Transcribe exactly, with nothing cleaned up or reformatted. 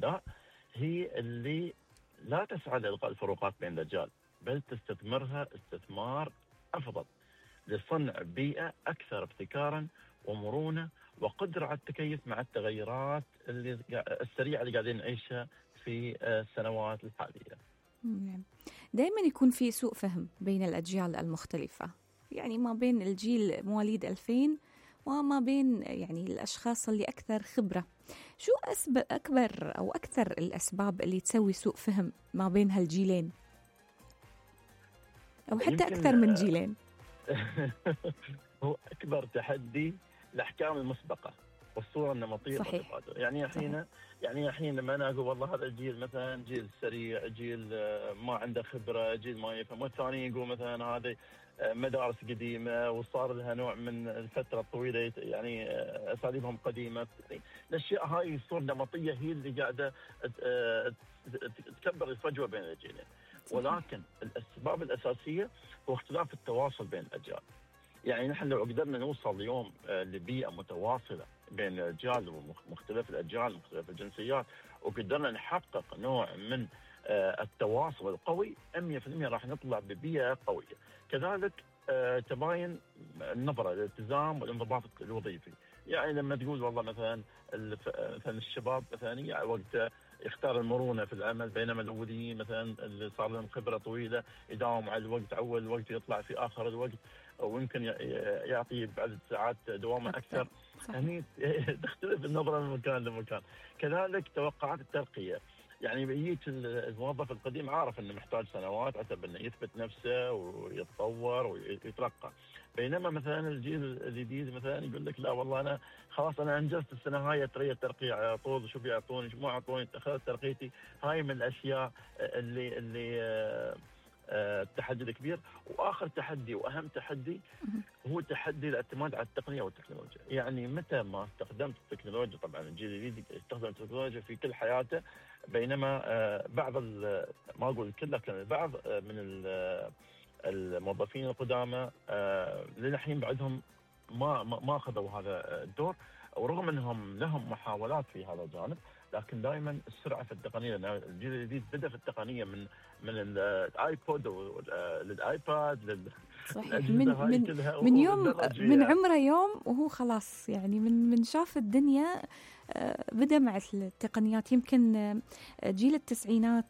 الأداء هي اللي لا تسعى لإلغاء الفروقات بين الأجيال، بل تستثمرها استثمار أفضل لصنع بيئة أكثر ابتكارا ومرونة وقدرة على التكيف مع التغيرات اللي السريعة اللي قاعدين نعيشها في السنوات الحالية. دائما يكون في سوء فهم بين الأجيال المختلفة، يعني ما بين الجيل مواليد ألفين وما بين يعني الأشخاص اللي أكثر خبرة. شو أسباب أكبر أو أكثر الأسباب اللي تسوي سوء فهم ما بين هالجيلين أو حتى أكثر من جيلين؟ هو أكبر تحدي الأحكام المسبقة والصورة النمطية. صحيح. يعني الحين يعني الحين لما أنا أقول والله هذا الجيل مثلا جيل سريع، جيل ما عنده خبرة، جيل ما يفهم، والثاني يقول مثلا هذا مدارس قديمة وصار لها نوع من الفترة الطويلة يعني أساليبهم قديمة. الأشياء هاي الصورة النمطية هي اللي قاعدة تكبر الفجوة بين الجيلين. ولكن الأسباب الأساسية هو اختلاف التواصل بين الأجيال. يعني نحن لو قدرنا نوصل اليوم لبيئة متواصلة بين الأجيال ومختلف الأجيال ومختلف الجنسيات، وقدرنا نحقق نوع من التواصل القوي، مية بالمية راح نطلع ببيئة قوية. كذلك تباين النظرة الالتزام والانضباط الوظيفي. يعني لما تقول والله مثلا مثلا الشباب مثلا وقت يختار المرونة في العمل، بينما الأولين مثلا اللي صار لهم خبرة طويلة يداوم على الوقت، أول الوقت يطلع في آخر الوقت، ويمكن يعطي بعد ساعات دوامة أكثر. يعني تختلف النظرة من مكان لمكان. كذلك توقعات الترقية. يعني بيجيك الموظف القديم عارف انه محتاج سنوات حتى انه يثبت نفسه ويتطور ويترقى، بينما مثلا الجيل الجديد مثلا يقول لك لا والله انا خلاص انا انجزت السنه هاي اتريد ترقية على طول، شو بيعطوني شو ما يعطوني، اخذت ترقيتي. هاي من الاشياء اللي اللي آه التحدي الكبير. واخر تحدي واهم تحدي هو تحدي الاعتماد على التقنيه والتكنولوجيا. يعني متى ما استخدمت التكنولوجيا، طبعا الجيل الجديد يستخدم التكنولوجيا في كل حياته، بينما بعض ما اقول الكل لكن البعض من الموظفين القدامى للحين بعدهم ما ما اخذوا هذا الدور، ورغم انهم لهم محاولات في هذا الجانب، لكن دائما السرعه في التقنيه. الجيل الجديد بدا في التقنيه من من الايبود للايباد لل صحيح، من من من يوم من عمره يوم وهو خلاص يعني من من شاف الدنيا بدا مع التقنيات. يمكن جيل التسعينات